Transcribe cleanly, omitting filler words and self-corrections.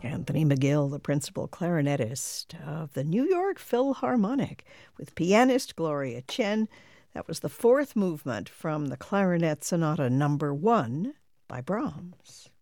Anthony McGill, the principal clarinetist of the New York Philharmonic, with pianist Gloria Chen. That was the fourth movement from the Clarinet Sonata No. 1 by Brahms.